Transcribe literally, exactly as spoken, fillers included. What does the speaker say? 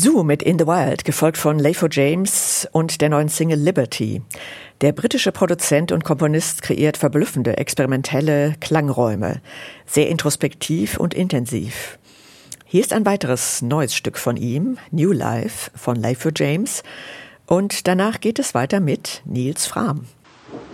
Zoo mit In the Wild, gefolgt von Leifo James und der neuen Single Liberty. Der britische Produzent und Komponist kreiert verblüffende, experimentelle Klangräume. Sehr introspektiv und intensiv. Hier ist ein weiteres neues Stück von ihm, New Life von Leifo James. Und danach geht es weiter mit Nils Frahm.